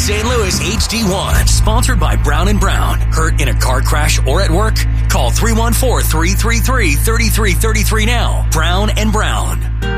St. Louis HD1. Sponsored by Brown & Brown. Hurt in a car crash or at work? Call 314-333-3333 now. Brown & Brown.